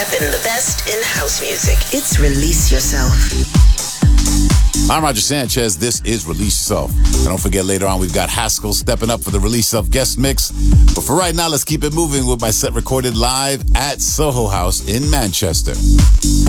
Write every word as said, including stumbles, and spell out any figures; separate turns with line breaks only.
The best in house music. It's Release Yourself.
I'm Roger Sanchez. This is Release Yourself. And don't forget, later on, we've got Haskell stepping up for the Release Yourself guest mix. But for right now, let's keep it moving with my set recorded live at Soho House in Manchester.